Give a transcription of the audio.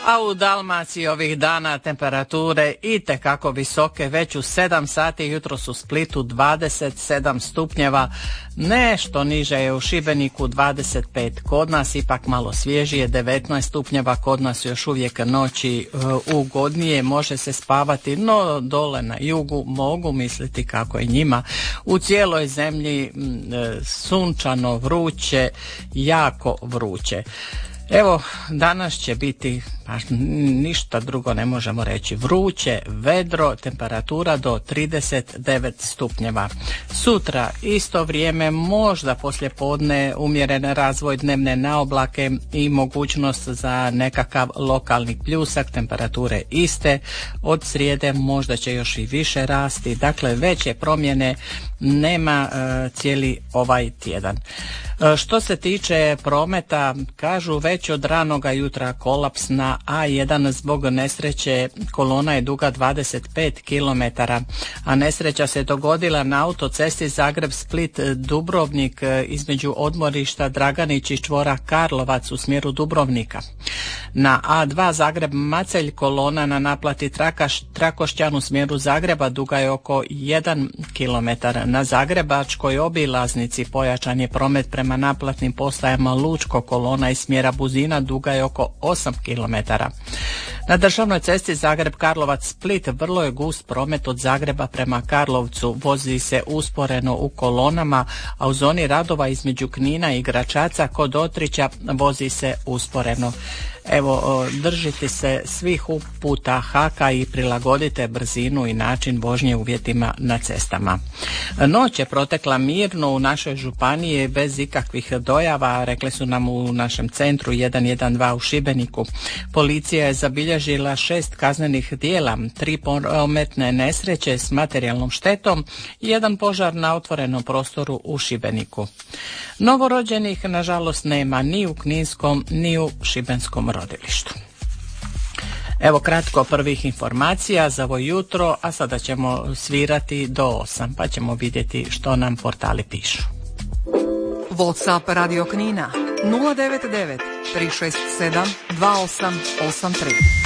A u Dalmaciji ovih dana temperature itekako visoke, već u 7 sati jutro su u Splitu 27 stupnjeva, nešto niže je u Šibeniku 25, kod nas ipak malo svježije 19 stupnjeva, kod nas još uvijek noći ugodnije, može se spavati, no dole na jugu mogu misliti kako je njima. U cijeloj zemlji sunčano, vruće, jako vruće. Evo, danas će biti, ništa drugo ne možemo reći, vruće, vedro, temperatura do 39 stupnjeva. Sutra isto vrijeme, možda poslije podne umjeren razvoj dnevne naoblake i mogućnost za nekakav lokalni pljusak, temperature iste. Od srijede možda će još i više rasti, dakle veće promjene nema cijeli ovaj tjedan. Što se tiče prometa, kažu već od ranoga jutra kolaps na A1 zbog nesreće, kolona je duga 25 km, a nesreća se dogodila na autocesti Zagreb-Split-Dubrovnik između odmorišta Draganić i čvora Karlovac u smjeru Dubrovnika. Na A2 Zagreb-Macelj kolona na naplati Trakošćan u smjeru Zagreba duga je oko 1 km. Na Zagrebačkoj obilaznici pojačan je promet prema naplatnim postajama Lučko, kolona iz smjera Buzina duga je oko 8 km. Na državnoj cesti Zagreb-Karlovac-Split vrlo je gust promet od Zagreba prema Karlovcu, vozi se usporeno u kolonama, a u zoni radova između Knina i Gračaca kod Otrića vozi se usporeno. Evo, držite se svih uputa HAK-a i prilagodite brzinu i način vožnje uvjetima na cestama. Noć je protekla mirno u našoj županiji bez ikakvih dojava, rekli su nam u našem centru 112 u Šibeniku. Policija je zabilježila 6 kaznenih djela, 3 prometne nesreće s materijalnom štetom i 1 požar na otvorenom prostoru u Šibeniku. Novorođenih nažalost nema ni u Kninskom ni u Šibenskom rodilištu. Evo kratko prvih informacija za ovo jutro, a sada ćemo svirati do 8, pa ćemo vidjeti što nam portali pišu. WhatsApp Radio Knina 099 367 2883.